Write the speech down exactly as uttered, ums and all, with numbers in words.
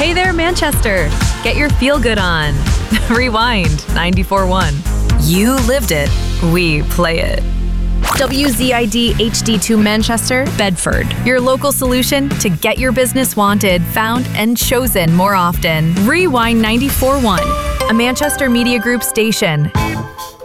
Hey there, Manchester. Get your feel good on. Rewind ninety-four point one. You lived it. We play it. W Z I D H D two Manchester, Bedford. Your local solution to get your business wanted, found, and chosen more often. Rewind ninety-four point one, a Manchester Media Group station.